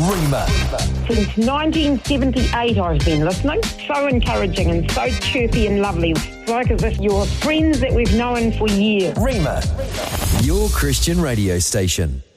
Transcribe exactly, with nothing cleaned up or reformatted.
Rima. Since nineteen seventy-eight I've been listening. So encouraging and so chirpy and lovely. It's like as if you're friends that we've known for years. Rima, your Christian radio station.